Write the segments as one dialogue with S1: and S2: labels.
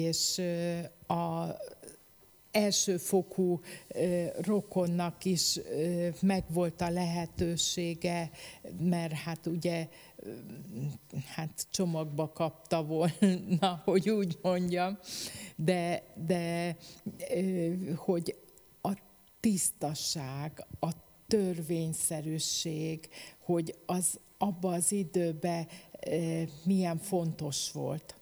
S1: és a elsőfokú rokonnak is megvolt a lehetősége, mert hát ugye csomagba kapta volna, hogy úgy mondjam, de hogy a tisztaság, a törvényszerűség, hogy az abban az időben milyen fontos volt.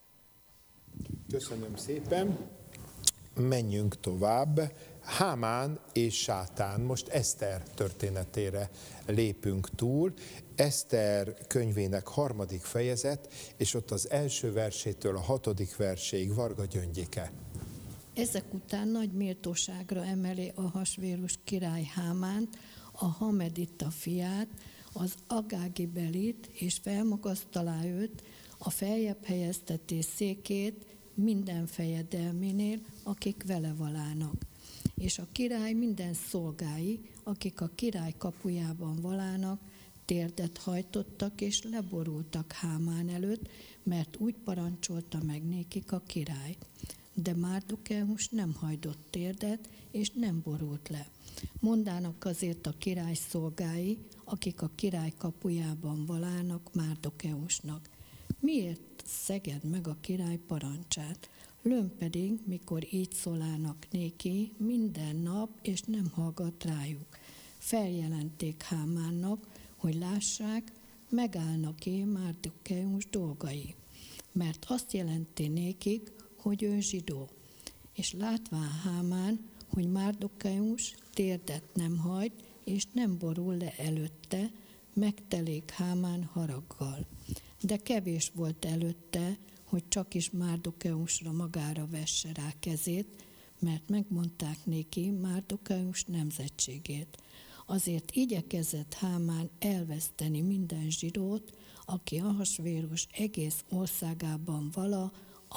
S2: Köszönöm szépen. Menjünk tovább. Hámán és Sátán. Most Eszter történetére lépünk túl. Eszter könyvének 3. fejezet, és ott az első versétől a 6. verséig Varga Gyöngyike.
S3: Ezek után nagy méltóságra emeli Ahasvérus király Hámánt, a Hamedita fiát, az Agági belit, és felmagasztalá őt, a feljebb helyeztetés székét minden fejedelménél, akik vele valának. És a király minden szolgái, akik a király kapujában valának, térdet hajtottak és leborultak Hámán előtt, mert úgy parancsolta meg nékik a király. De Márdokeus nem hajtott térdet, és nem borult le. Mondának azért a király szolgái, akik a király kapujában valának Márdokeusnak: miért szeged meg a király parancsát? Lőn pedig, mikor így szólának néki, minden nap, és nem hallgat rájuk. Feljelenték Hámánnak, hogy lássák, megállnak-e Márdokeus dolgai. Mert azt jelenti nékik, hogy ő zsidó. És látván Hámán, hogy Márdokeus térdet nem hajt, és nem borul le előtte, megtelik Hámán haraggal. De kevés volt előtte, hogy csak is Márdokeusra magára vesse rá kezét, mert megmondták néki Márdokeus nemzetségét. Azért igyekezett Hámán elveszteni minden zsidót, aki Ahasvérus egész országában vala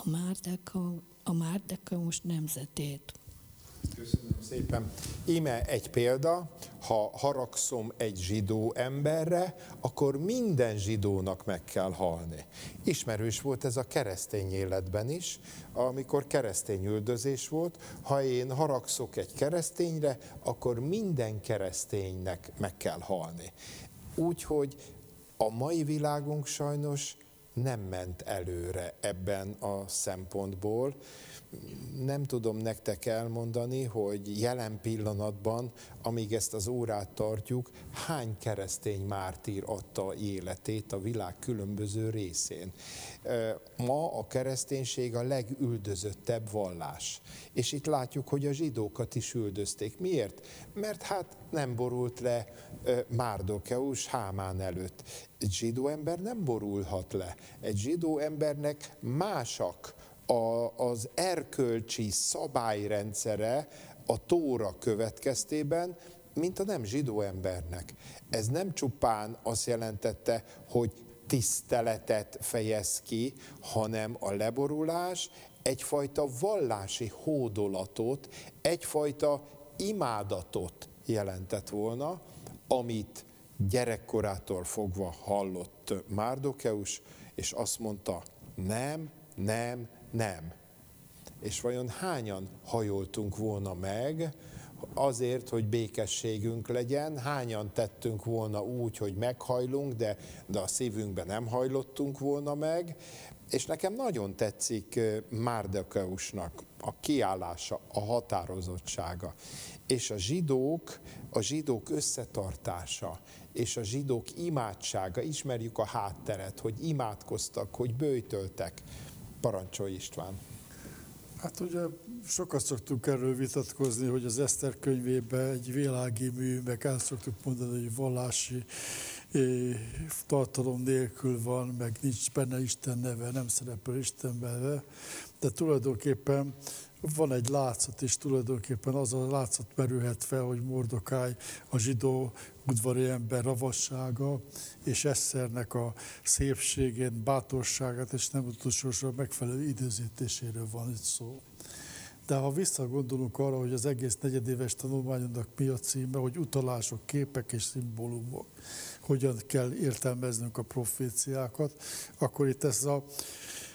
S3: a Márdokeus nemzetét.
S2: Köszönöm szépen. Íme egy példa, ha haragszom egy zsidó emberre, akkor minden zsidónak meg kell halni. Ismerős volt ez a keresztény életben is, amikor keresztény üldözés volt. Ha én haragszok egy keresztényre, akkor minden kereszténynek meg kell halni. Úgyhogy a mai világunk sajnos nem ment előre ebben a szempontból. Nem tudom nektek elmondani, hogy jelen pillanatban, amíg ezt az órát tartjuk, hány keresztény mártír adta életét a világ különböző részén. Ma a kereszténység a legüldözöttebb vallás. És itt látjuk, hogy a zsidókat is üldözték. Miért? Mert hát nem borult le Márdokeus Hámán előtt. Egy zsidó ember nem borulhat le. Egy zsidó embernek másak az erkölcsi szabályrendszere a Tóra következtében, mint a nem zsidó embernek. Ez nem csupán azt jelentette, hogy tiszteletet fejez ki, hanem a leborulás egyfajta vallási hódolatot, egyfajta imádatot jelentett volna, amit gyerekkorától fogva hallott Márdokeus, és azt mondta: nem, nem, nem. És vajon hányan hajoltunk volna meg azért, hogy békességünk legyen? Hányan tettünk volna úgy, hogy meghajlunk, de a szívünkben nem hajlottunk volna meg? És nekem nagyon tetszik Márdokeusnak a kiállása, a határozottsága. És a zsidók összetartása, és a zsidók imádsága, ismerjük a hátteret, hogy imádkoztak, hogy böjtöltek. Parancsolj, István!
S4: Hát ugye sokat szoktunk erről vitatkozni, hogy az Eszter könyvében egy világi mű, meg el szoktuk mondani, hogy vallási tartalom nélkül van, meg nincs benne Isten neve, nem szerepel Isten neve, de tulajdonképpen van egy látszat, és tulajdonképpen az a látszat merülhet fel, hogy Mordokály a zsidó udvari ember ravassága, és Eszternek a szépségén, bátorságát, és nem utolsó megfelelő időzítéséről van itt szó. De ha visszagondolunk arra, hogy az egész negyedéves tanulmányunknak mi a címe, hogy utalások, képek és szimbólumok, hogyan kell értelmeznünk a proféciákat, akkor itt ez a